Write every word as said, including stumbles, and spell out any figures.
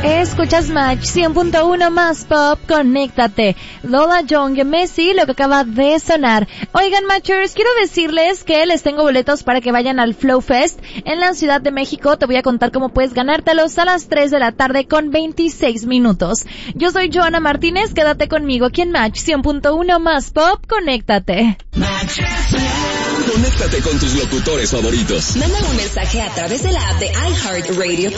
Escuchas Match cien punto uno más pop, conéctate. Lola Young, Messi, lo que acaba de sonar. Oigan, Matchers, quiero decirles que les tengo boletos para que vayan al Flow Fest en la Ciudad de México. Te voy a contar cómo puedes ganártelos a las tres de la tarde con veintiséis minutos. Yo soy Joana Martínez, quédate conmigo aquí en Match cien punto uno más pop, conéctate. Match. Conéctate con tus locutores favoritos. Manda un mensaje a través de la app de iHeartRadio